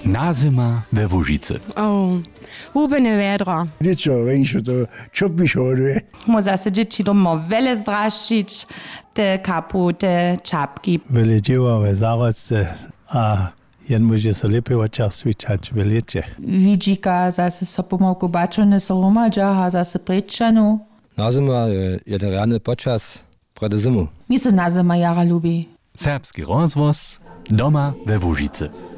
Na zima we Łužicy. Hubene vedro. Něco venšu, to čopiš hoduje. Mo zase dzieci domo wiele zdraszyć, te kaputy, czapki. Wyledziła zarodce, a jen może się lepiej oczaswiczać w lecie. Widzika zase so pomałku baczone so rumadża, a zase prečanu. Na zima je to rany počas pred zimu. Mi se na zima jara lubi. Serbski rozvoz doma we Łužicy.